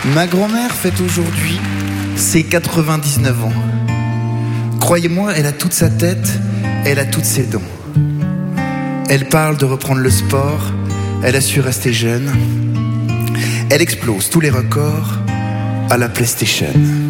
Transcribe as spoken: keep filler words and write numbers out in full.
Ma grand-mère fête aujourd'hui ses quatre-vingt-dix-neuf ans. Croyez-moi, elle a toute sa tête, elle a toutes ses dents. Elle parle de reprendre le sport, elle a su rester jeune. Elle explose tous les records à la PlayStation.